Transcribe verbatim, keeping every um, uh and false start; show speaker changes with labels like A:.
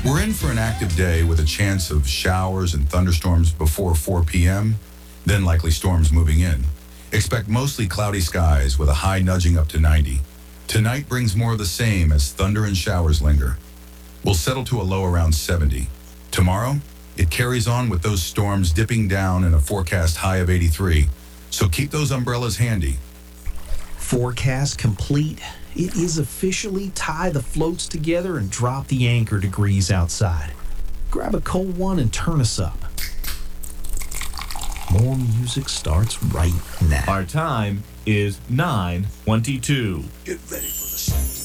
A: We're in for an active day with a chance of showers and thunderstorms before four p.m., then likely storms moving in. Expect mostly cloudy skies with a high nudging up to ninety. Tonight brings more of the same as thunder and showers linger. We'll settle to a low around seventy. Tomorrow, it carries on with those storms dipping down and a forecast high of eighty-three. So keep those umbrellas handy.
B: Forecast complete. It is officially tie the floats together and drop the anchor degrees outside. Grab a cold one and turn us up. More music starts right now.
C: Our time is nine twenty-two.
D: Get ready for the